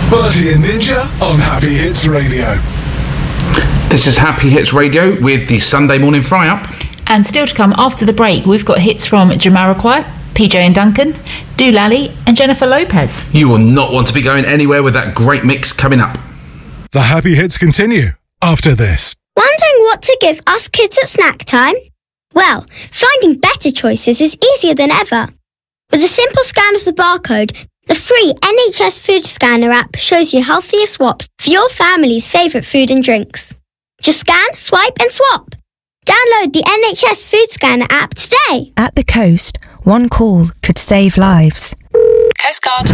Bertie and Ninja on Happy Hits Radio. This is Happy Hits Radio with the Sunday morning fry-up. And still to come after the break, we've got hits from Jamiroquai, PJ and Duncan, Doolally and Jennifer Lopez. You will not want to be going anywhere with that great mix coming up. The Happy Hits continue after this. Wondering what to give us kids at snack time? Well, finding better choices is easier than ever. With a simple scan of the barcode, the free NHS Food Scanner app shows you healthier swaps for your family's favourite food and drinks. Just scan, swipe and swap. Download the NHS Food Scanner app today. At the coast, one call could save lives. Coast Guard.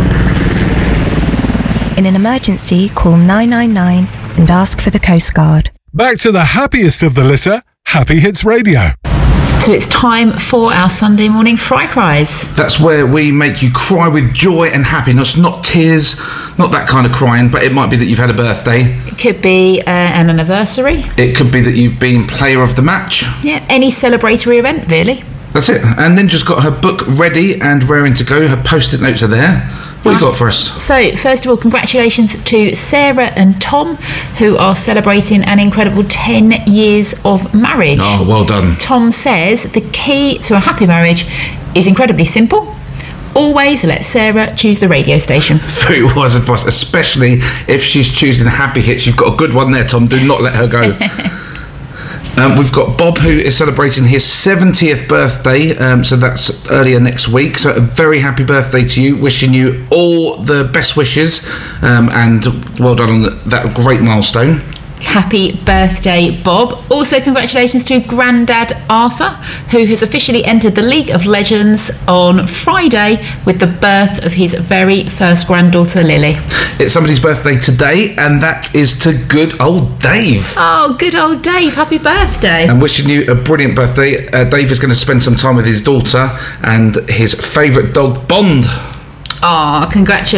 In an emergency, call 999 and ask for the Coast Guard. Back to the happiest of the litter, Happy Hits Radio. So it's time for our Sunday morning Fry Cries. That's where we make you cry with joy and happiness, not tears, not that kind of crying, but it might be that you've had a birthday. It could be an anniversary. It could be that you've been player of the match. Yeah, any celebratory event, really. That's it. And Ninja's got her book ready and raring to go. Her post-it notes are there. What have you got for us? So, first of all, congratulations to Sarah and Tom, who are celebrating an incredible 10 years of marriage. Oh, well done. Tom says the key to a happy marriage is incredibly simple. Always let Sarah choose the radio station. Very wise advice, especially if she's choosing Happy Hits. You've got a good one there, Tom. Do not let her go. We've got Bob, who is celebrating his 70th birthday, so that's earlier next week. So a very happy birthday to you. Wishing you all the best wishes, and well done on that great milestone. Happy birthday, Bob. Also, congratulations to Grandad Arthur, who has officially entered the League of Legends on Friday with the birth of his very first granddaughter, Lily. It's somebody's birthday today, and that is to good old Dave. Oh, good old Dave. Happy birthday. And wishing you a brilliant birthday. Dave is going to spend some time with his daughter and his favourite dog, Bond. Oh, congratulations.